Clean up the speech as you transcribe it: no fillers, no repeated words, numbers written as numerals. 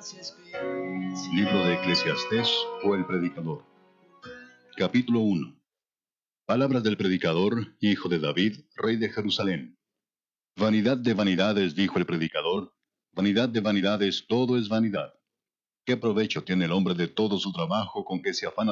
Libro de Eclesiastés o el Predicador. Capítulo 1. Palabras del predicador, hijo de David, rey de Jerusalén. Vanidad de vanidades, dijo el predicador, vanidad de vanidades, todo es vanidad. ¿Qué provecho tiene el hombre de todo su trabajo con que se afana